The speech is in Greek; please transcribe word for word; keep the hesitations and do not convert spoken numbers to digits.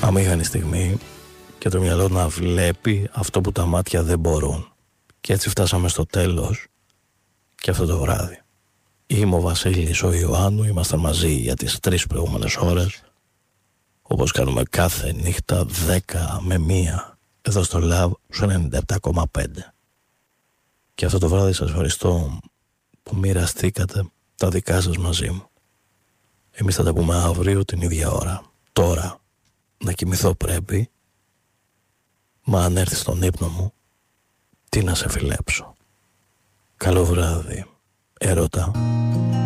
αμήχανη στιγμή και το μυαλό να βλέπει αυτό που τα μάτια δεν μπορούν. Και έτσι φτάσαμε στο τέλος και αυτό το βράδυ. Είμαι ο Βασίλης ο Ιωάννου, ήμασταν μαζί για τις τρεις προηγούμενες ώρες, όπως κάνουμε κάθε νύχτα δέκα με μία εδώ στο Love στο ενενήντα επτά κόμμα πέντε. Και αυτό το βράδυ σας ευχαριστώ που μοιραστήκατε τα δικά σας μαζί μου. Εμείς θα τα πούμε αύριο την ίδια ώρα. Τώρα να κοιμηθώ πρέπει, μα αν έρθει στον ύπνο μου, τι να σε φιλέψω. Καλό βράδυ, έρωτα.